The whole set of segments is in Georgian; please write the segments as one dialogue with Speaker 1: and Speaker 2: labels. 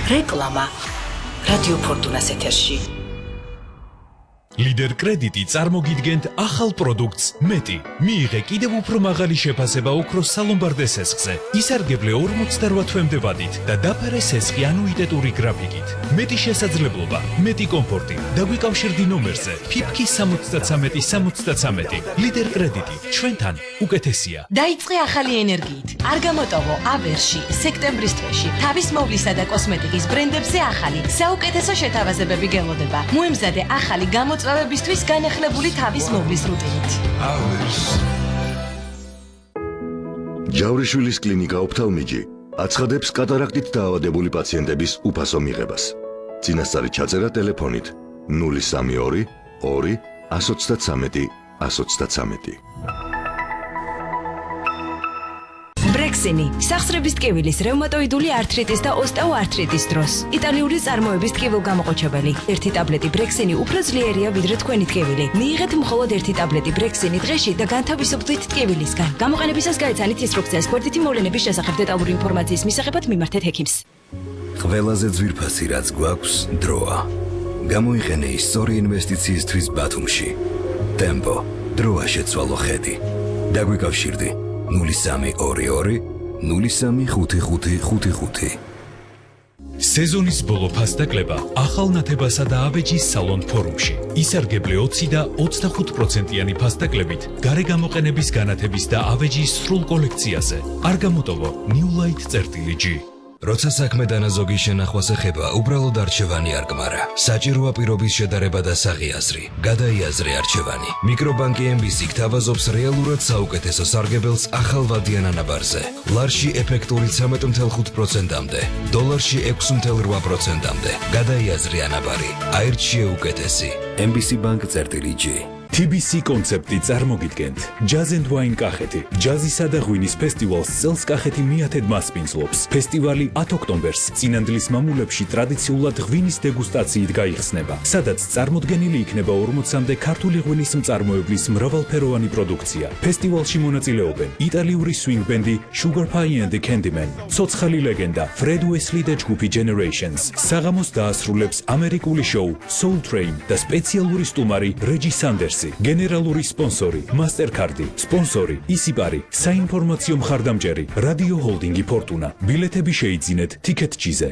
Speaker 1: რეკლამა რადიო ფორტუნას ეთერში.
Speaker 2: Lider კრედიტი წარმოგიდგენთ ახალ პროდუქტს მეტი. მიიღე კიდევ უფრო მაღალი შეფასება ოქროს სალომბარდე სესხზე. ისარგებლე 48 თვემდე ვადით და დაფარე სესხი ანუიტეტური გრაფიკით. მეტი შესაძლებლობა, მეტი კომფორტი. დაგვიკავშირდი ნომერზე ფიფკი 73-73. Lider კრედიტი ჩვენთან უკეთესია.
Speaker 3: დაიწყე ახალი ენერგიით. არ გამოტოვო ავერში, სექტემბრის თვეში. თავის მოვლისა და კოსმეტიკის ბრენდებზე ახალი, საუკეთესო შეთავაზებები გელოდება. მოემზადე ახალი გამოწვევებისთვის განახლებული თავის მოვლის რუტინით.
Speaker 4: ჯავრიშვილის კლინიკა ოფთალმიჯი აცხადებს კატარაქტით დაავადებული პაციენტების უფასო მიღებას. წინასწარი ჩაწერა ტელეფონით 032 2 133 133.
Speaker 5: ბრექსინი სახსრების ტკივილის, რევმატოიდული ართრიტის და ოსტეოართრიტის დროს. იტალიური წარმოების ტკივილგამოყოჩებელი. ერთი ტაბლეტი ბრექსინი უფრო ძლიერია ვიდრე თქვენი ტკივილი. მიიღეთ მხოლოდ ერთი ტაბლეტი ბრექსინი დღეში და განთავისუფლდით ტკივილისგან. გამოყენებისას გაეცანით ინსტრუქციას გვერდითი მოვლენების შესახებ დეტალური ინფორმაციის მისაღებად მიმართეთ ექიმს.
Speaker 6: ყველაზე ძვირფასი რაც გვაქვს დროა. გამოიყენე ის სწორი ინვესტიციისთვის ბათუმში. ტემპო, დროა შეცვალო ხედი. დაგვიკავშირდი 0322 035555.
Speaker 2: სეზონის ბოლო ფასდაკლება ახალ ნათებასა და აბეჯის სალონ ფორუმში. ისარგებლე 20 და 25%-იანი ფასდაკლებით გარე გამოყენების განათების და აბეჯის სრულ კოლექციაზე. არ გამოტოვო New Light-G.
Speaker 6: როცა საქმე დანაზოგი შენახვას ეხება, უბრალოდ არჩევანი არ გმარა. საჭიროა პირობის შედარება და საღი აზრი. გადაიაზრე არჩევანი. მიკრობანკი MBC გთავაზობს რეალურად საუკეთესო სარგებელს ახალ ვადიან ანაბარზე. ლარში ეფექტური 13.5%-მდე, დოლარში 6.8%-მდე. გადაიაზრე ანაბარი. აირჩიე უკეთესი. MBC Bank-G.
Speaker 2: TBC კონცეპტი წარმოგიდგენთ Jazz and Wine კახეთი. ჯაზისა და ღვინის ფესტივალს წელს კახეთი მიათედ მასპინძლობს. ფესტივალი 10 ოქტომბერს წინანდლის მამულებში ტრადიციულად ღვინის დეგუსტაციით გაიხსნება, სადაც წარმოდგენილი იქნება 40-მდე ქართული ღვინის მწარმოებლის მრავალფეროვანი პროდუქცია. ფესტივალში მონაწილეობენ იტალიური swing ბენდი Sugar Pie and the Candyman, ცოცხალი ლეგენდა Fred Wesley და ჯგუფი Generations. საღამოს დაასრულებს ამერიკული შოუ Soul Train და სპეციალური სტუმარი Reggie Sanders. გენერალური სპონსორი Mastercard, სპონსორი ისიპარი, საინფორმაციო მხარდამჭერი რადიო ჰოლდინგი ფორტუნა. ბილეთები შეიძინეთ Ticket-G-ზე.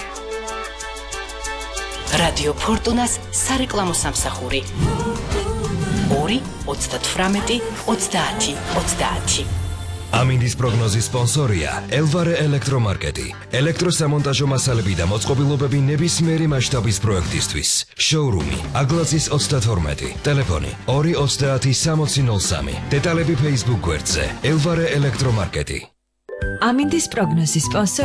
Speaker 1: რადიო ფორტუნას სარეკლამო სამსახური 2 38 30 30.
Speaker 6: ამინდის პროგნოზის სპონსორია ელვარე ელექტრომარკეტი. ელექტროსამონტაჟო მასალები და მოწყობილობები ნებისმიერი მასშტაბის პროექტისთვის. შოურუმი აგლაცის 32, ტელეფონი 230 6003. დეტალები Facebook გვერდზე ელვარე ელექტრომარკეტი.
Speaker 5: ამინდის პროგნოზის სპონსორია